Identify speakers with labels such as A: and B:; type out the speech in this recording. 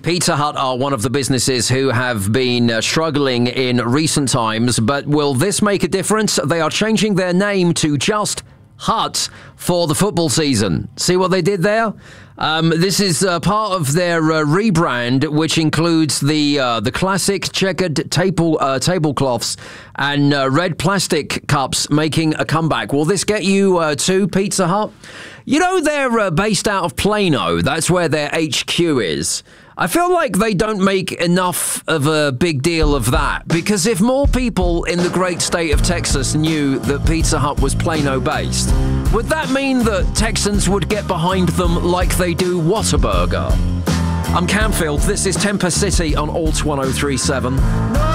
A: Pizza Hut are one of the businesses who have been struggling in recent times, but will this make a difference? They are changing their name to just Hut for the football season. See what they did there? This is part of their rebrand, which includes the classic checkered tablecloths and red plastic cups making a comeback. Will this get you to Pizza Hut? You know, they're based out of Plano. That's where their HQ is. I feel like they don't make enough of a big deal of that, because if more people in the great state of Texas knew that Pizza Hut was Plano-based, would that mean that Texans would get behind them like they do Whataburger? I'm Camfield. This is Tempest City on Alt 1037.